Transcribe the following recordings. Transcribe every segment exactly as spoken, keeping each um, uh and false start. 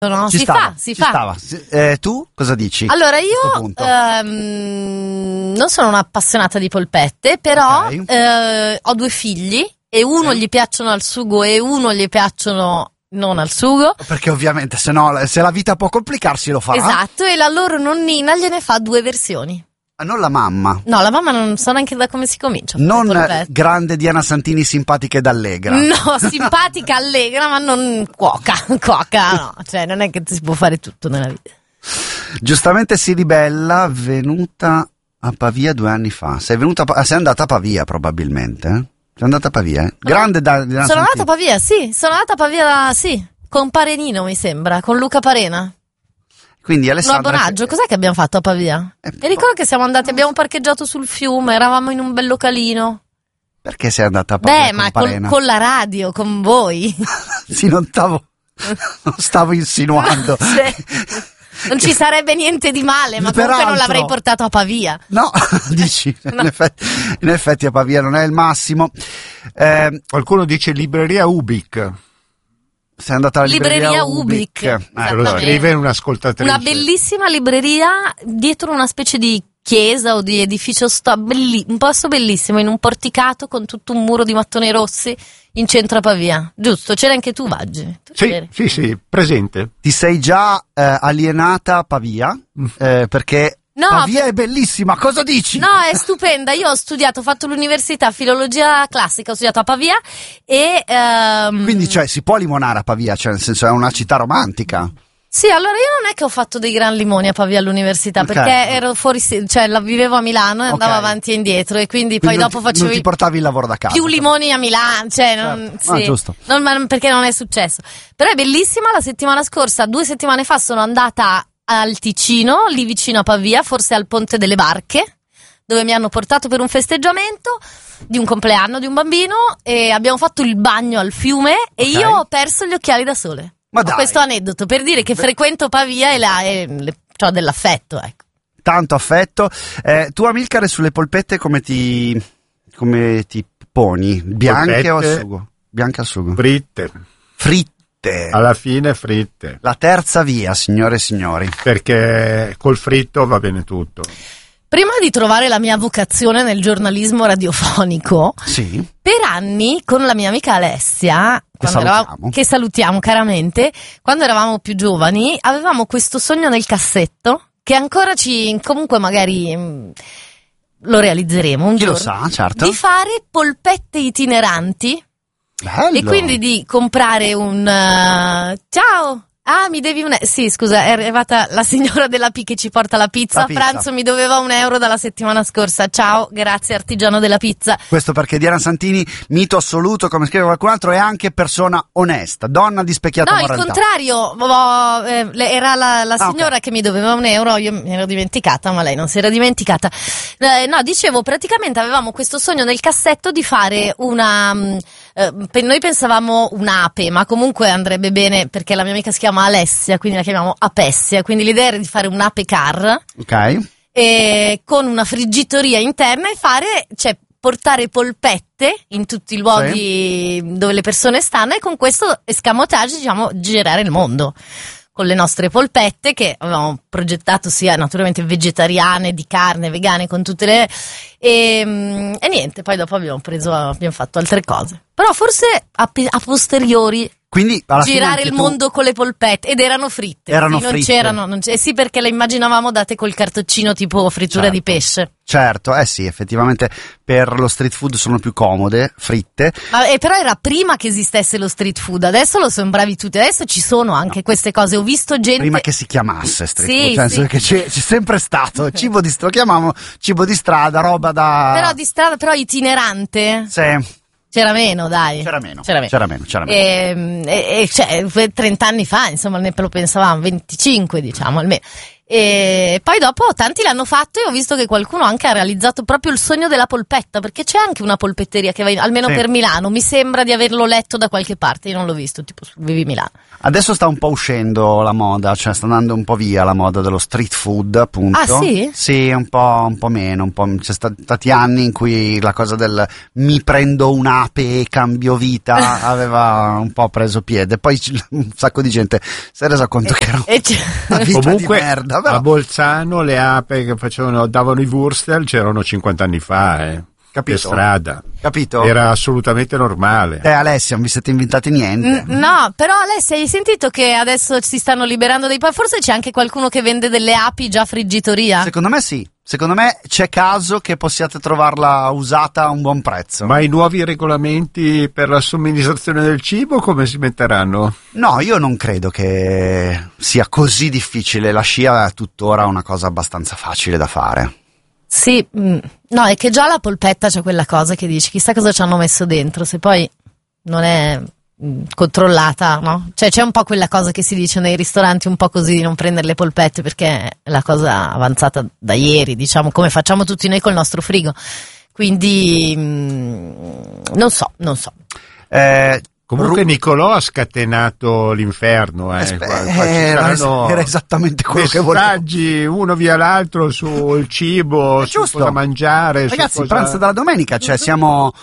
No, ci si stava, fa, si ci fa. Stava. Eh, tu cosa dici? Allora io ehm, non sono un'appassionata di polpette, però Okay. eh, ho due figli e uno Sì. gli piacciono al sugo e uno gli piacciono non al sugo. Perché ovviamente se no, se la vita può complicarsi lo farà. Esatto, e la loro nonnina gliene fa due versioni. Ah, non la mamma. No, la mamma non so neanche da come si comincia. a fare Non polpette. grande Diana Santini simpatica ed allegra. No, simpatica, allegra, ma non cuoca. Cuoca, no. Cioè, non è che si può fare tutto nella vita. Giustamente si ribella, venuta a Pavia due anni fa. Sei venuta a Pa- ah, sei andata a Pavia probabilmente, eh? Sei andata a Pavia, eh? Grande da, Diana Sono andata Santini. a Pavia, sì. Sono andata a Pavia, sì. Con Parenino, mi sembra. Con Luca Parena. Quindi Un Alessandra... abbonaggio. Cos'è che abbiamo fatto a Pavia? Eh, Mi ricordo che siamo andati, abbiamo parcheggiato sul fiume, eravamo in un bel localino. Perché sei andata a Pavia Beh, con ma col- Parena? con la radio, con voi. Sì, non stavo, non stavo insinuando. Sì. Non ci sarebbe niente di male, ma comunque Peraltro- non l'avrei portato a Pavia. No, dici, in, effetti, in effetti a Pavia non è il massimo. Eh, Qualcuno dice libreria Ubik. sei andata alla libreria, Libreria Ubik. Ubik. Eh, Lo Esattamente. scrive un'ascoltatrice. Una bellissima libreria dietro una specie di chiesa o di edificio sto- belli- un posto bellissimo in un porticato con tutto un muro di mattoni rossi in centro a Pavia. Giusto, c'era anche tu, Vaggi. Tu Sì, c'eri. sì, sì, presente. Ti sei già eh, alienata a Pavia? Eh, perché No, Pavia è bellissima, cosa dici? No, è stupenda. Io ho studiato, ho fatto l'università filologia classica, ho studiato a Pavia e ehm, Quindi cioè si può limonare a Pavia, cioè nel senso è una città romantica. sì, allora io non è che ho fatto dei gran limoni a Pavia all'università, Ok. perché ero fuori, cioè la vivevo a Milano e andavo Ok. avanti e indietro e quindi, Quindi poi non dopo ti- non facevo ti i- portavi il lavoro da casa. più limoni a Milano, cioè non, Certo. Ah, sì. giusto. Non- ma- perché non è successo. Però è bellissima. La settimana scorsa, due settimane fa, sono andata al Ticino, lì vicino a Pavia, forse al Ponte delle Barche, dove mi hanno portato per un festeggiamento di un compleanno di un bambino e abbiamo fatto il bagno al fiume e Ok. io ho perso gli occhiali da sole. Ma Ho dai. questo aneddoto per dire che frequento Pavia e, la, e le, c'ho dell'affetto, ecco. Tanto affetto. Eh, tu Amilcare sulle polpette come ti, come ti poni? Bianche o al Polpette. sugo? Bianche al sugo. Fritte. Fritte. Alla fine fritte. La terza via, signore e signori. Perché col fritto va bene tutto. Prima di trovare la mia vocazione nel giornalismo radiofonico, Sì. per anni con la mia amica Alessia, quando salutiamo. eravamo, che salutiamo caramente, quando eravamo più giovani, avevamo questo sogno nel cassetto che ancora ci, comunque magari mh, lo realizzeremo un Chi lo giorno, sa, certo. di fare polpette itineranti Bello. e quindi di comprare un uh, ciao. Ah, mi devi un... Sì, scusa, è arrivata la signora della P che ci porta la pizza. La A pizza. pranzo mi doveva un euro dalla settimana scorsa. Ciao, grazie artigiano della pizza. Questo perché Diana Santini, mito assoluto, come scrive qualcun altro, è anche persona onesta, donna di specchiata No, il moralità. contrario, oh, eh, le- era la, la Ah, signora ok. che mi doveva un euro, io mi ero dimenticata, ma lei non si era dimenticata. Eh, no, dicevo, praticamente avevamo questo sogno nel cassetto di fare una... mh, eh, per noi pensavamo un'ape, ma comunque andrebbe bene perché la mia amica si chiama Alessia, quindi la chiamiamo Apessia, quindi l'idea era di fare un'ape car Ok. e con una friggitoria interna e fare, cioè portare polpette in tutti i luoghi dove le persone stanno e con questo escamotage, diciamo, girare il mondo con le nostre polpette che avevamo progettato sia naturalmente vegetariane, di carne, vegane, con tutte le e, mm, e niente, poi dopo abbiamo preso, abbiamo fatto altre cose, però forse a, pe- a posteriori Quindi alla fine girare anche il tu- mondo con le polpette ed erano fritte. Erano sì, non fritte. c'erano, non c'è- eh sì, perché le immaginavamo date col cartoccino tipo frittura Certo. di pesce. Certo, eh sì, effettivamente per lo street food sono più comode, fritte. Ma, eh, però era prima che esistesse lo street food, adesso lo sono bravi tutti, adesso ci sono anche queste cose, ho visto gente... Prima che si chiamasse street Sì, food, cioè, nel sì. senso che c'è, c'è sempre stato cibo di strada, lo chiamavamo cibo di strada, roba da... Però di strada, però itinerante, Sì, c'era meno, dai. c'era meno, C'era meno. c'era meno, c'era meno. E, e- e, cioè, trenta anni fa, insomma, ne lo pensavamo, venticinque diciamo almeno. E poi dopo tanti l'hanno fatto e ho visto che qualcuno anche ha realizzato proprio il sogno della polpetta, perché c'è anche una polpetteria che va in, almeno sì. per Milano, mi sembra di averlo letto da qualche parte, io non l'ho visto, tipo su Vivi Milano. Adesso sta un po' uscendo la moda, cioè sta andando un po' via la moda dello street food, appunto. Ah, sì? Sì, un po', un po' meno, un po', c'è stati anni in cui la cosa del mi prendo un'ape e cambio vita aveva un po' preso piede, poi un sacco di gente si è resa conto E- che era e c'è- una vita Comunque di merda, però. a Bolzano le ape che facevano, davano i Wurstel c'erano cinquanta anni fa, eh. Capito? Per strada. Capito? Era assolutamente normale. Eh, Alessia, non vi siete inventati niente. N- no, però Alessia, hai sentito che adesso si stanno liberando dei pa- forse c'è anche qualcuno che vende delle api già friggitoria? Secondo me sì. Secondo me c'è caso che possiate trovarla usata a un buon prezzo. Ma i nuovi regolamenti per la somministrazione del cibo come si metteranno? No, io non credo che sia così difficile. La scia è tuttora una cosa abbastanza facile da fare. Sì, mm, no, è che già la polpetta c'è quella cosa che dici, chissà cosa ci hanno messo dentro, se poi non è mm, controllata, no? Cioè c'è un po' quella cosa che si dice nei ristoranti un po' così di non prendere le polpette perché è la cosa avanzata da ieri, diciamo, come facciamo tutti noi col nostro frigo. Quindi mm, non so, non so. Eh, Comunque Ru- Nicolò ha scatenato l'inferno. Eh. Eh, Qua- spe- qua ci era, saranno era esattamente quello che volevo. messaggi uno via l'altro sul cibo, È su giusto. cosa mangiare. su Ragazzi, il cosa... pranzo della domenica, cioè siamo,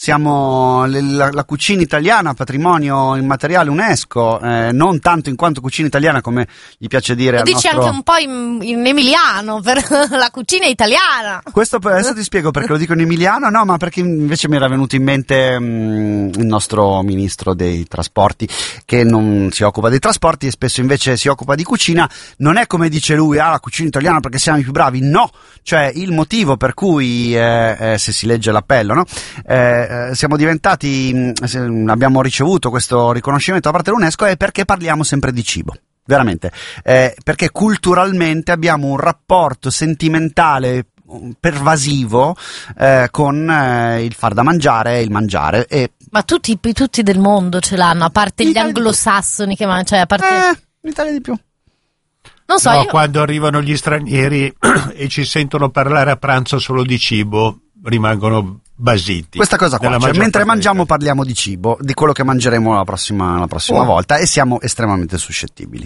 siamo le- la, la cucina italiana, patrimonio immateriale UNESCO, eh, non tanto in quanto cucina italiana come gli piace dire Lo al dici nostro... anche un po' in, in emiliano per la cucina italiana. Questo per- adesso ti spiego perché lo dico in emiliano, no, ma perché invece mi era venuto in mente mh, il nostro ministro dei trasporti che non si occupa dei trasporti e spesso invece si occupa di cucina. Non è come dice lui, ah, la cucina italiana perché siamo i più bravi, no, cioè il motivo per cui eh, eh, se si legge l'appello, no, eh, eh, siamo diventati, mh, abbiamo ricevuto questo riconoscimento da parte dell'UNESCO è perché parliamo sempre di cibo. Veramente, eh, perché culturalmente abbiamo un rapporto sentimentale pervasivo eh, con eh, il far da mangiare e il mangiare e Ma tutti, tutti del mondo ce l'hanno, a parte In gli Italia- anglosassoni che mangiano, cioè a parte... eh, in Italia di più. non so, No, io... quando arrivano gli stranieri e ci sentono parlare a pranzo solo di cibo, rimangono basiti. Questa cosa qua, Nella cioè, maggior mentre parte dei mangiamo casi. parliamo di cibo, di quello che mangeremo la prossima, la prossima Oh. volta e siamo estremamente suscettibili.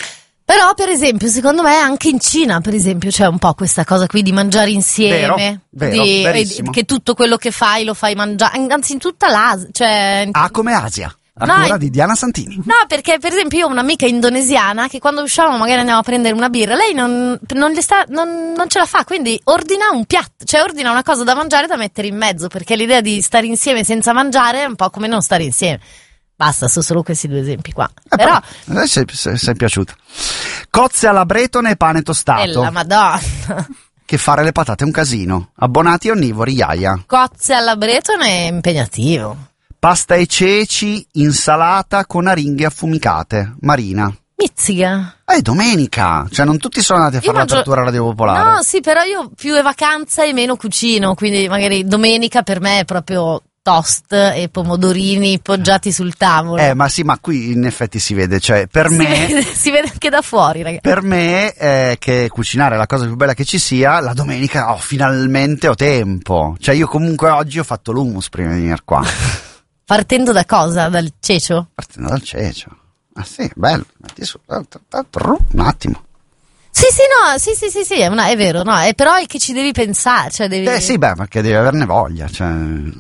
Però per esempio secondo me anche in Cina per esempio c'è un po' questa cosa qui di mangiare insieme, Vero, vero, di, verissimo. e- che tutto quello che fai lo fai mangiare, anzi in tutta l'Asia, cioè... Ah, come Asia, a No, cura è- di Diana Santini. No, perché per esempio io ho un'amica indonesiana che quando usciamo magari andiamo a prendere una birra, lei non, non, le sta, non, non ce la fa, quindi ordina un piatto, cioè ordina una cosa da mangiare da mettere in mezzo, perché l'idea di stare insieme senza mangiare è un po' come non stare insieme. Basta, sono solo questi due esempi qua. Eh, Però, però, eh, sei, sei, sei piaciuta. Cozze alla bretone e pane tostato. bella madonna. Che fare le patate è un casino. Abbonati onnivori, iaia. Cozze alla bretone è impegnativo. Pasta e ceci, insalata con aringhe affumicate. Marina. Mizzica. È domenica, cioè non tutti sono andati a Io fare mangio- l'apertura Radio Popolare. No, sì, però io più è vacanza e meno cucino, quindi magari domenica per me è proprio toast e pomodorini poggiati sul tavolo. Eh, ma sì, ma qui in effetti si vede, cioè per si, me, vede, si vede anche da fuori, ragazzi. per me eh, che cucinare è la cosa più bella che ci sia, la domenica oh, finalmente ho tempo. Cioè io comunque oggi ho fatto l'hummus prima di venire qua, Partendo da cosa? Dal cecio? partendo dal cecio. Ah sì, bello, metti su, un attimo. Sì, sì, no, sì, sì, sì, sì, è, una- è vero, no, è, però è che ci devi pensare, cioè devi... Eh sì, beh, perché devi averne voglia, cioè...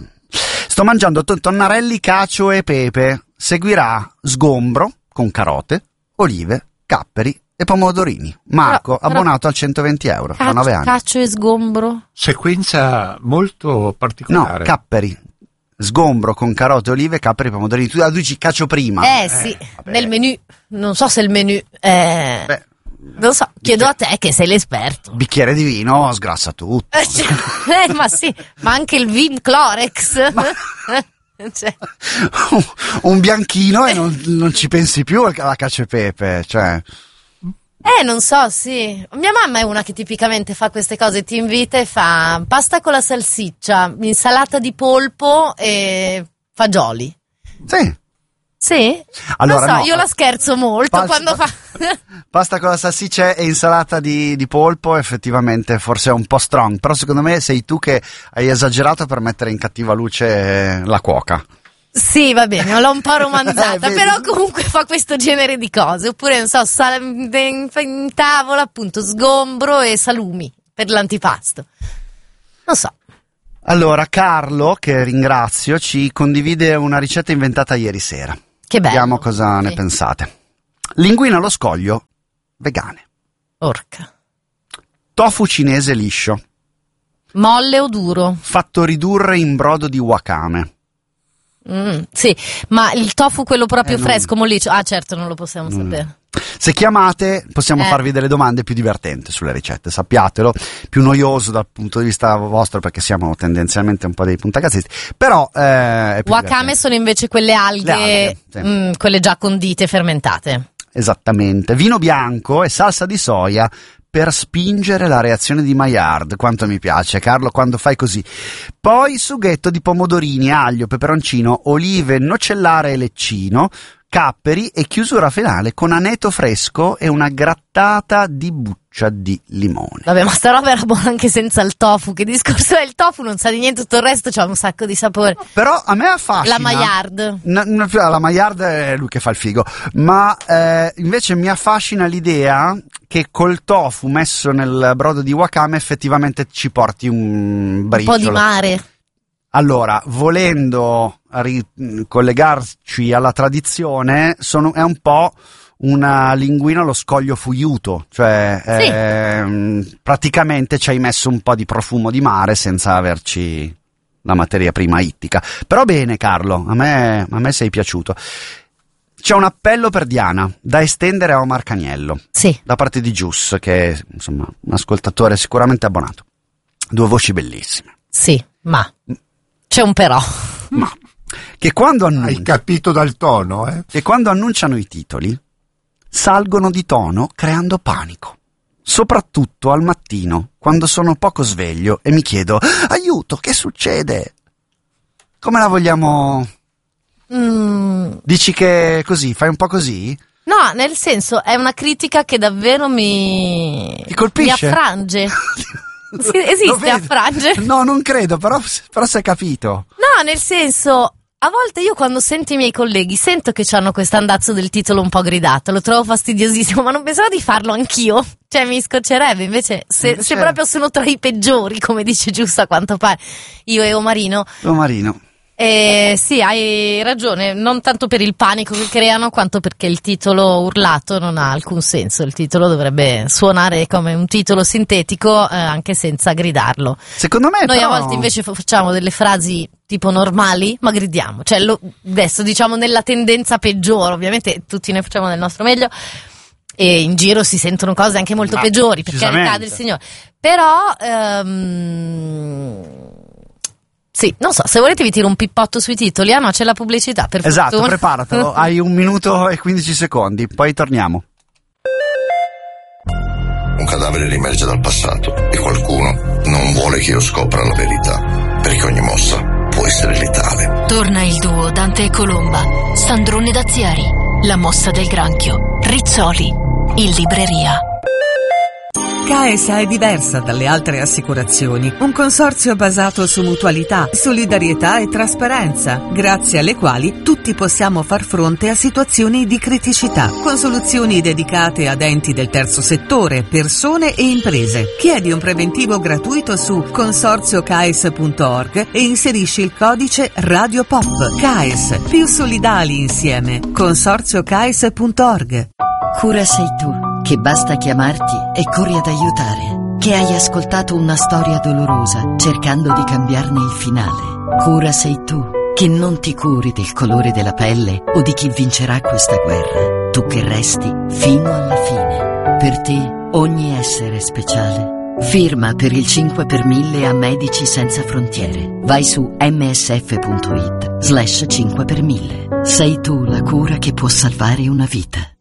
Sto mangiando to- tonnarelli, cacio e pepe. Seguirà sgombro con carote, olive, capperi e pomodorini. Marco, Però- però- abbonato al centoventi euro, da Caccio, nove anni. caccio e sgombro? Sequenza molto No, particolare. capperi. Sgombro con carote, olive, capperi e pomodorini. Tu la dici cacio prima. Eh sì, vabbè. nel menù, non so se il menù è... Beh, non so, chiedo a te che sei l'esperto. bicchiere di vino sgrassa tutto. Eh, cioè, eh, ma sì, ma anche il vin Clorex. Cioè, un, un bianchino e non, non ci pensi più alla cacio e pepe, cioè... eh, non so, sì. Mia mamma è una che tipicamente fa queste cose, ti invita e fa pasta con la salsiccia, insalata di polpo e fagioli. Sì. Sì? Allora, non so, no, io la scherzo molto falso- quando fa... Pasta con la salsiccia e insalata di, di polpo, effettivamente forse è un po' strong, però secondo me sei tu che hai esagerato per mettere in cattiva luce la cuoca. Sì, va bene, l'ho un po' romanzata, eh, però comunque fa questo genere di cose. Oppure, non so, sal- in, in tavola, appunto, sgombro e salumi per l'antipasto. Non so. Allora, Carlo, che ringrazio, ci condivide una ricetta inventata ieri sera. Che bello. Vediamo cosa sì. ne pensate. Linguine allo scoglio, vegane. Orca. Tofu cinese liscio. Molle o duro? Fatto ridurre in brodo di wakame. Mm, sì, ma il tofu quello proprio Eh, fresco, molliccio? Ah, certo, non lo possiamo sapere. Se chiamate possiamo Eh. farvi delle domande più divertenti sulle ricette, sappiatelo, più noioso dal punto di vista vostro perché siamo tendenzialmente un po' dei puntacazzisti, però eh, è più Wakame divertente. sono invece quelle alghe, Le alghe, sì. mm, quelle già condite, fermentate. Esattamente, vino bianco e salsa di soia per spingere la reazione di Maillard. Quanto mi piace, Carlo, quando fai così. Poi sughetto di pomodorini, aglio, peperoncino, olive, nocellare e leccino, capperi e chiusura finale con aneto fresco e una grattata di buccia di limone. Vabbè, ma sta roba era buona anche senza il tofu. Che discorso è il tofu? Non sa di niente, tutto il resto c'ha un sacco di sapore. Però a me affascina. La Maillard. N- n- la Maillard è lui che fa il figo, ma eh, invece mi affascina l'idea che col tofu messo nel brodo di wakame effettivamente ci porti un Un briciolo. po' di mare. Allora, volendo ricollegarci alla tradizione, sono, è un po' una linguina allo scoglio fuiuto, cioè Sì. ehm, praticamente ci hai messo un po' di profumo di mare senza averci la materia prima ittica. Però bene, Carlo, a me, a me sei piaciuto. C'è un appello per Diana da estendere a Omar Caniello, Sì. da parte di Gius, che è insomma un ascoltatore sicuramente abbonato. Due voci bellissime. Sì, ma c'è un però. Ma che quando, Hai annun- capito dal tono, eh? che quando annunciano i titoli salgono di tono creando panico, soprattutto al mattino quando sono poco sveglio e mi chiedo aiuto, che succede? Come la vogliamo? Mm, Dici che così, fai un po' così? no, nel senso, è una critica che davvero mi... Ti colpisce? Mi affrange. Sì, Lo esiste, vedi? affrange? No, non credo, però, però si è capito. No, nel senso, a volte io quando sento i miei colleghi sento che hanno quest'andazzo del titolo un po' gridato, lo trovo fastidiosissimo, ma non pensavo di farlo anch'io, cioè mi scoccerebbe, invece se, Invece- se proprio sono tra i peggiori, come dice Giusto a quanto pare, io e Omarino, Oh, Marino. eh, sì, hai ragione, non tanto per il panico che creano, quanto perché il titolo urlato non ha alcun senso, il titolo dovrebbe suonare come un titolo sintetico, eh, anche senza gridarlo. Secondo me Noi però... a volte invece fa- facciamo delle frasi tipo normali, ma gridiamo. Cioè, lo- adesso diciamo nella tendenza peggiore, ovviamente tutti ne facciamo del nostro meglio. E in giro si sentono cose anche molto Ma, peggiori, per carità decisamente. del Signore. Però, ehm, sì, non so, se volete vi tiro un pippotto sui titoli. Ah no, c'è la pubblicità, per Esatto, fortuna. preparatelo, hai un minuto e quindici secondi, poi torniamo. Un cadavere riemerge dal passato e qualcuno non vuole che io scopra la verità, perché ogni mossa può essere letale. Torna il duo Dante e Colomba, Sandrone Daziari, La mossa del granchio, Rizzoli, in libreria. K A E S A è diversa dalle altre assicurazioni, un consorzio basato su mutualità, solidarietà e trasparenza, grazie alle quali tutti possiamo far fronte a situazioni di criticità, con soluzioni dedicate ad enti del terzo settore, persone e imprese. Chiedi un preventivo gratuito su consorzio K A E S punto org e inserisci il codice Radio Pop. K A E S, più solidali insieme. consorzio K A E S punto org. Cura sei tu, che basta chiamarti e corri ad aiutare, che hai ascoltato una storia dolorosa cercando di cambiarne il finale. Cura sei tu, che non ti curi del colore della pelle o di chi vincerà questa guerra, tu che resti fino alla fine. Per te ogni essere è speciale. Firma per il cinque per mille a Medici Senza Frontiere. Vai su msf punto it slash cinque per mille. Sei tu la cura che può salvare una vita.